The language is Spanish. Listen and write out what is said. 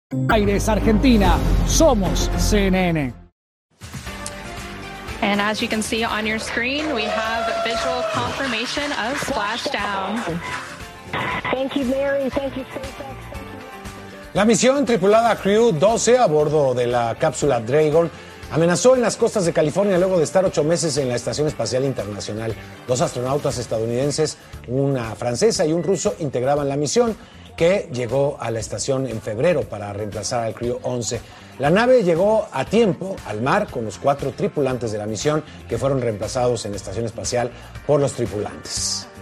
Aires, Argentina, somos CNN. And as you can see on your screen, we have visual confirmation of splashdown. Thank you, Mary. Thank you, SpaceX. La misión tripulada Crew 12 a bordo de la cápsula Dragon amenazó en las costas de California luego de estar 8 meses en la Estación Espacial Internacional. 2 astronautas estadounidenses, una francesa y un ruso, integraban la misión, que llegó a la estación en febrero para reemplazar al Crew 11. La nave llegó a tiempo al mar con los 4 tripulantes de la misión, que fueron reemplazados en la estación espacial por los tripulantes.